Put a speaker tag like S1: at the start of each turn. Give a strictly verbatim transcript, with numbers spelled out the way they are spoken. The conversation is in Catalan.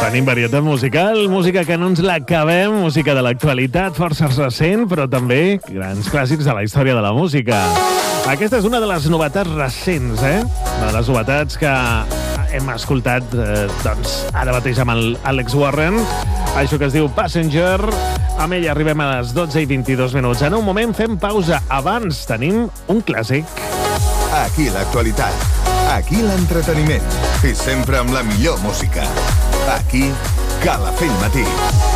S1: Tenim varietat musical, música que no ens l'acabem, música de l'actualitat, força recent, però també grans clàssics de la història de la música. Aquesta és una de les novetats recents, eh? Una de les novetats que hem escoltat, eh, doncs, ara mateix amb el Alex Warren, això que es diu Passenger. Amb ella arribem a les dotze i vint-i-dos minuts. En un moment fem pausa. Abans tenim un clàssic.
S2: Aquí l'actualitat, aquí l'entreteniment i sempre amb la millor música. Aquí, Calafell Matí.